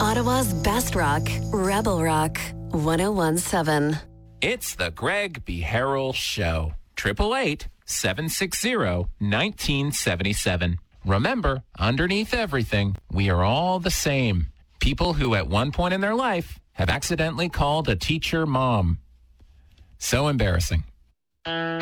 Ottawa's best rock, Rebel Rock, 101.7. It's the Greg B. Harrell Show. 888-760-1977. Remember, underneath everything, we are all the same. People who at one point in their life have accidentally called a teacher mom. So embarrassing.